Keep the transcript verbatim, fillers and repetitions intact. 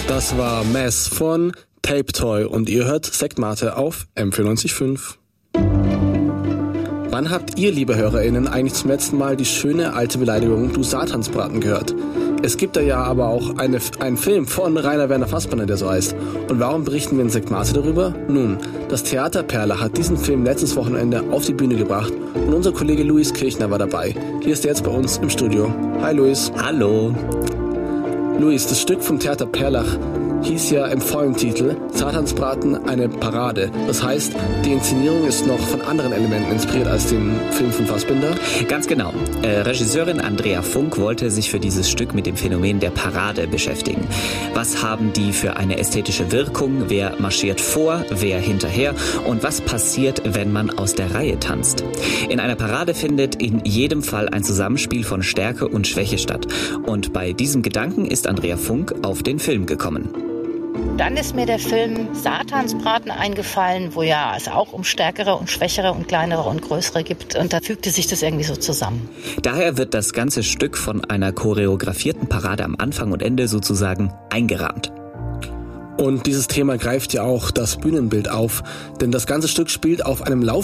Das war Mess von Tape Toy und ihr hört Sektmate auf M vierundneunzig Komma fünf. Wann habt ihr, liebe HörerInnen, eigentlich zum letzten Mal die schöne alte Beleidigung Du Satansbraten gehört? Es gibt da ja aber auch eine, einen Film von Rainer Werner Fassbinder, der so heißt. Und warum berichten wir in Sektmate darüber? Nun, das Theater Perla hat diesen Film letztes Wochenende auf die Bühne gebracht und unser Kollege Luis Kirchner war dabei. Hier ist er jetzt bei uns im Studio. Hi Luis. Hallo. Luis, das Stück vom Theater Perlach hieß ja im vollen Titel Satansbraten, eine Parade. Das heißt, die Inszenierung ist noch von anderen Elementen inspiriert als den Film von Fassbinder? Ganz genau. Äh, Regisseurin Andrea Funk wollte sich für dieses Stück mit dem Phänomen der Parade beschäftigen. Was haben die für eine ästhetische Wirkung? Wer marschiert vor? Wer hinterher? Und was passiert, wenn man aus der Reihe tanzt? In einer Parade findet in jedem Fall ein Zusammenspiel von Stärke und Schwäche statt. Und bei diesem Gedanken ist Andrea Funk auf den Film gekommen. Dann ist mir der Film Satansbraten eingefallen, wo ja es auch um stärkere und schwächere und kleinere und größere gibt. Und da fügte sich das irgendwie so zusammen. Daher wird das ganze Stück von einer choreografierten Parade am Anfang und Ende sozusagen eingerahmt. Und dieses Thema greift ja auch das Bühnenbild auf, denn das ganze Stück spielt auf einem Lauf